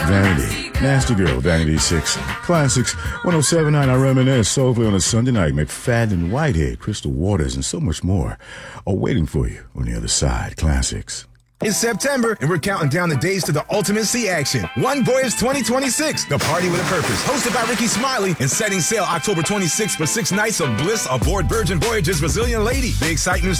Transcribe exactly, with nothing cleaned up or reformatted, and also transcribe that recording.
Vanity, Nasty Girl, Vanity six, Classics, one oh seven point nine, I Reminisce, Soulfully on a Sunday night, McFadden, Whitehead, Crystal Waters, and so much more are waiting for you on the other side. Classics. It's September, and we're counting down the days to the ultimate sea action. One Voyage twenty twenty-six, the party with a purpose. Hosted by Ricky Smiley and setting sail October twenty-sixth for six nights of bliss aboard Virgin Voyages Brazilian Lady. The excitement